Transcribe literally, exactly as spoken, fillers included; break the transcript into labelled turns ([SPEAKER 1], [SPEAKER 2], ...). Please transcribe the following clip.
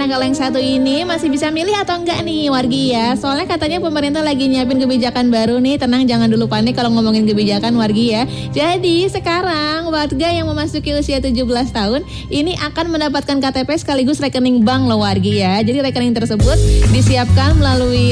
[SPEAKER 1] Nah kalau yang satu ini masih bisa milih atau enggak nih wargi ya? Soalnya katanya pemerintah lagi nyiapin kebijakan baru nih. Tenang, jangan dulu panik kalau ngomongin kebijakan wargi ya. Jadi sekarang warga yang memasuki usia tujuh belas tahun ini akan mendapatkan K T P sekaligus rekening bank loh wargi ya. Jadi rekening tersebut disiapkan melalui